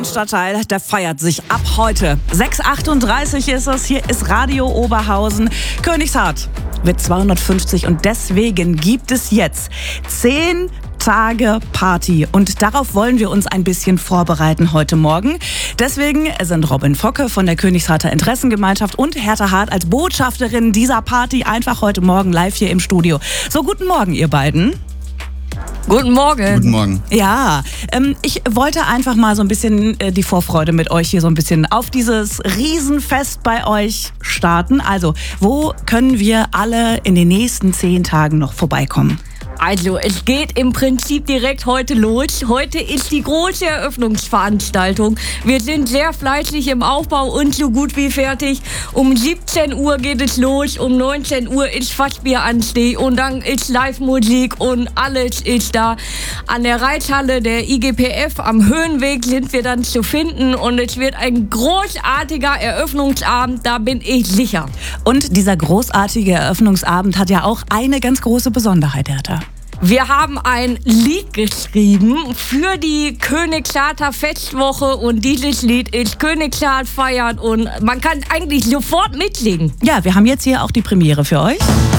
Ein Stadtteil, der feiert sich ab heute. 6:38 ist es, hier ist Radio Oberhausen. Königshardt wird 250 und deswegen gibt es jetzt 10 Tage Party und darauf wollen wir uns ein bisschen vorbereiten heute Morgen. Deswegen sind Robin Focke von der Königsharter Interessengemeinschaft und Hertha Hart als Botschafterin dieser Party einfach heute Morgen live hier im Studio. So, guten Morgen, ihr beiden. Guten Morgen. Guten Morgen. Ja, ich wollte einfach mal so ein bisschen die Vorfreude mit euch hier so ein bisschen auf dieses Riesenfest bei euch starten. Also, wo können wir alle in den nächsten 10 Tagen noch vorbeikommen? Also, es geht im Prinzip direkt heute los. Heute ist die große Eröffnungsveranstaltung. Wir sind sehr fleißig im Aufbau und so gut wie fertig. Um 17 Uhr geht es los, um 19 Uhr ist Fassbieransteh und dann ist Live-Musik und alles ist da. An der Reithalle der IGPF am Höhenweg sind wir dann zu finden und es wird ein großartiger Eröffnungsabend, da bin ich sicher. Und dieser großartige Eröffnungsabend hat ja auch eine ganz große Besonderheit, Hertha. Wir haben ein Lied geschrieben für die Königsharter Festwoche und dieses Lied ist Königshardt feiern und man kann eigentlich sofort mitsingen. Ja, wir haben jetzt hier auch die Premiere für euch.